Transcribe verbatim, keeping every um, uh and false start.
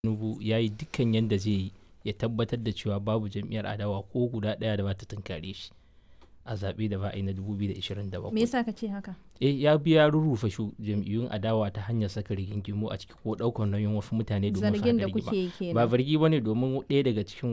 Tinubu ya yi dukkan yadda zai yi ya tabbatar da cewa babu jam'iyyar adawa ko guda ɗaya da ba ta tunkare shi a zaɓe da ba a yi na dubu biyu da ashirin da bakwai. Me yasa ka ce haka? Eh ya biya rurrufe shu jam'iyyun adawa ta hanyar saka rigingimu a ciki ko ɗaukar nauyin wasu mutane domin su haɗa rigima. Zargin da kuke yi kenan. Ba zargi bane domin ɗaya daga cikin